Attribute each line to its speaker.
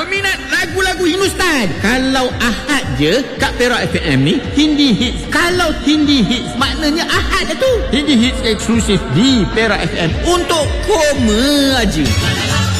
Speaker 1: peminat lagu-lagu Hindustan. Kalau Ahad je kat Perak FM ni Hindi Hits. Kalau Hindi Hits maknanya Ahad tu. Hindi Hits eksklusif di Perak FM untuk koma aja.